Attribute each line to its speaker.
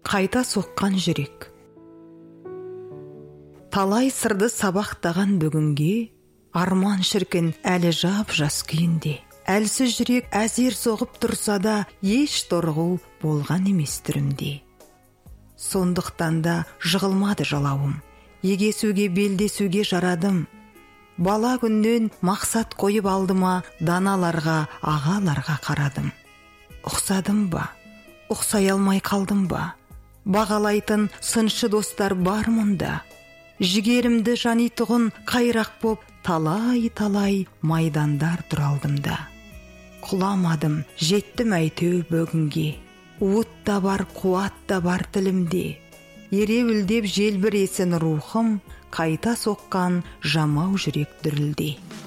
Speaker 1: қайта соққан жүрек. Талай сырды сабақтаған бүгінге, арман шіркін әлі жап-жас күйінде. Әлсіз жүрек әзер соғып тұрса да, еш торғу болған емес түрімде. Сондықтан да жығылмады жалауым, егесуге белдесуге жарадым. Бала күннен мақсат қойып алдыма, даналарға, ағаларға қарадым. Ұқсадым ба, ұқсай алмай қалдым ба? Бағалайтын сыншы достар бар мұнда. Жігерімді жанитұғын қайрақ боп, талай-талай майдандар тұралдымда. Құламадым, жеттім әйтеу бүгінге. Уыт та бар, қуат та бар тілімде. Ереуілдеп желбіресін рухым, қайта соққан жамау жүрек дүрілде.